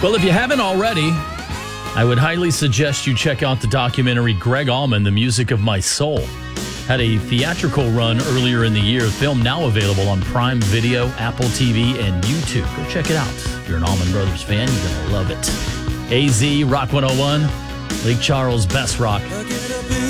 Well, if you haven't already, I would highly suggest you check out the documentary Greg Allman, The Music of My Soul. Had a theatrical run earlier in the year. Film now available on Prime Video, Apple TV, and YouTube. Go check it out. If you're an Allman Brothers fan, you're going to love it. AZ, Rock 101, Lake Charles, Best Rock.